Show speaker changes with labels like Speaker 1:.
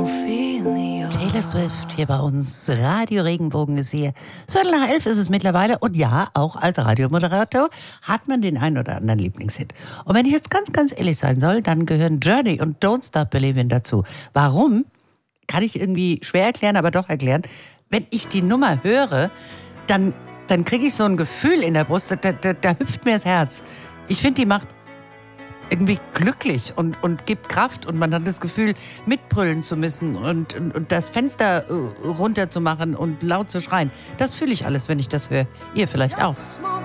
Speaker 1: Taylor Swift hier bei uns. Radio Regenbogen ist hier. 11:15 ist es mittlerweile. Und ja, auch als Radiomoderator hat man den einen oder anderen Lieblingshit. Und wenn ich jetzt ganz, ganz ehrlich sein soll, dann gehören Journey und Don't Stop Believin' dazu. Warum? Kann ich irgendwie schwer erklären, aber doch erklären. Wenn ich die Nummer höre, dann kriege ich so ein Gefühl in der Brust, da hüpft mir das Herz. Ich finde, die macht irgendwie glücklich und gibt Kraft und man hat das Gefühl, mitbrüllen zu müssen und das Fenster runter zu machen und laut zu schreien. Das fühle ich alles, wenn ich das höre. Ihr vielleicht auch.